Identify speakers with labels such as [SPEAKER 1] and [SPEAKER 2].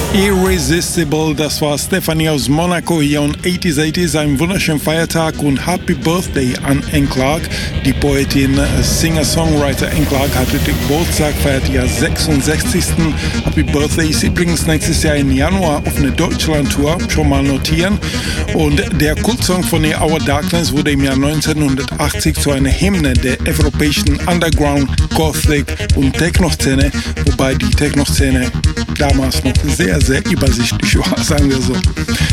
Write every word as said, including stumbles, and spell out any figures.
[SPEAKER 1] Irresistible, das war Stephanie aus Monaco hier und achtziger achtziger, einen wunderschönen Feiertag und Happy Birthday an Anne Clark. Die Poetin, Singer-Songwriter Anne Clark hatte den Geburtstag, feiert ihr sechsundsechzigsten Happy Birthday ist übrigens nächstes Jahr im Januar auf eine Deutschland-Tour, schon mal notieren. Und der Kultsong von ihr, Our Darkness, wurde im Jahr neunzehnhundertachtzig zu einer Hymne der europäischen Underground, Gothic und Techno-Szene, wobei die Techno-Szene damals noch sehr, sehr übersichtlich war, sagen wir so.